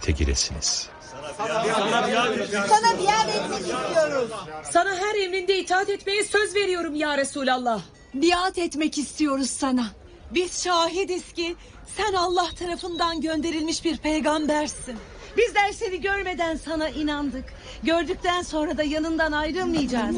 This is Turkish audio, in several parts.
cennete giresiniz. Sana biat etmek istiyoruz. Sana her emrinde itaat etmeye söz veriyorum ya Resulallah. Biat etmek istiyoruz sana. Biz şahidiz ki sen Allah tarafından gönderilmiş bir peygambersin. Bizler seni görmeden sana inandık. Gördükten sonra da yanından ayrılmayacağız.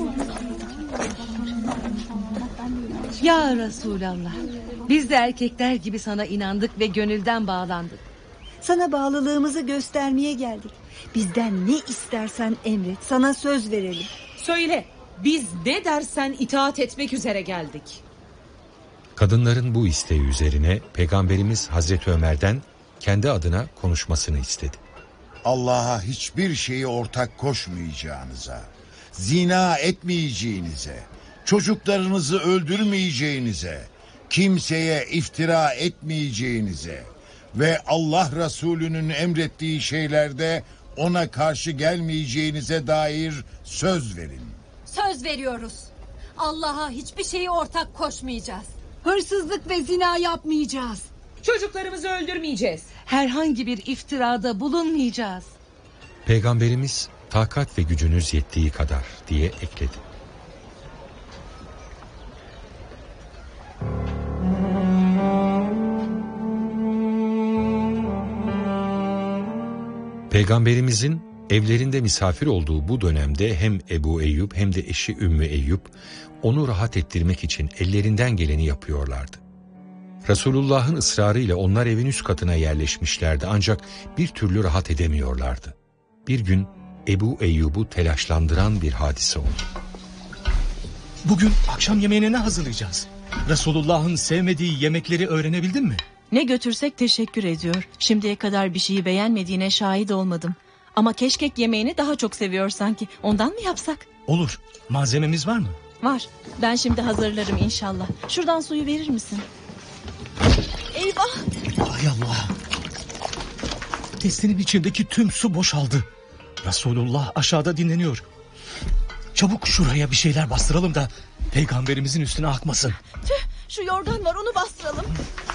Ya Resulallah, biz de erkekler gibi sana inandık ve gönülden bağlandık. Sana bağlılığımızı göstermeye geldik. Bizden ne istersen emret, sana söz verelim. Söyle, biz ne dersen itaat etmek üzere geldik. Kadınların bu isteği üzerine Peygamberimiz Hazreti Ömer'den kendi adına konuşmasını istedi. Allah'a hiçbir şeyi ortak koşmayacağınıza, zina etmeyeceğinize, çocuklarınızı öldürmeyeceğinize, kimseye iftira etmeyeceğinize ve Allah Resulü'nün emrettiği şeylerde ona karşı gelmeyeceğinize dair söz verin. Söz veriyoruz. Allah'a hiçbir şeyi ortak koşmayacağız. Hırsızlık ve zina yapmayacağız. Çocuklarımızı öldürmeyeceğiz. Herhangi bir iftirada bulunmayacağız. Peygamberimiz takat ve gücünüz yettiği kadar diye ekledi. Peygamberimizin evlerinde misafir olduğu bu dönemde hem Ebu Eyyub hem de eşi Ümmü Eyyub onu rahat ettirmek için ellerinden geleni yapıyorlardı. Resulullah'ın ısrarıyla onlar evin üst katına yerleşmişlerdi ancak bir türlü rahat edemiyorlardı. Bir gün Ebu Eyyub'u telaşlandıran bir hadise oldu. Bugün akşam yemeğine ne hazırlayacağız? Resulullah'ın sevmediği yemekleri öğrenebildin mi? Ne götürsek teşekkür ediyor. Şimdiye kadar bir şeyi beğenmediğine şahit olmadım. Ama keşkek yemeğini daha çok seviyor sanki. Ondan mı yapsak? Olur. Malzememiz var mı? Var. Ben şimdi hazırlarım inşallah. Şuradan suyu verir misin? Eyvah! Hay Allah! Testinin içindeki tüm su boşaldı. Resulullah aşağıda dinleniyor. Çabuk şuraya bir şeyler bastıralım da Peygamberimizin üstüne akmasın. Tüh! Şu yorgan var, onu bastıralım.